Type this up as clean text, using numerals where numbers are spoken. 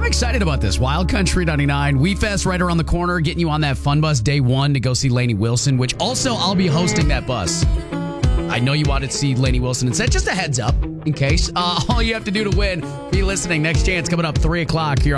excited about this. Wild Country 99, We Fest right around the corner, getting you on that fun bus day one to go see Lainey Wilson, which also I'll be hosting that bus. I know you wanted to see Lainey Wilson instead. Just a heads up in case. All you have to do to win, be listening. Next chance coming up 3 o'clock here